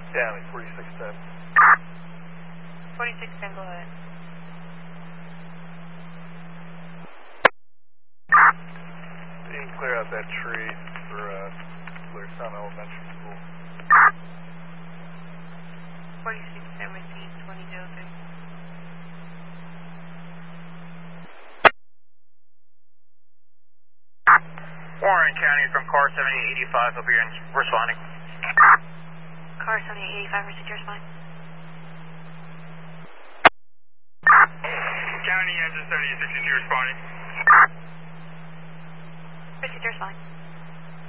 Yeah, like 4610. 4610, go ahead. You can clear out that tree for Blairstown Elementary School. 4617, 2003. Warren County from car 7885 over here and responding. Car 7885, receive your response. County engine 7862 responding. Receive your response.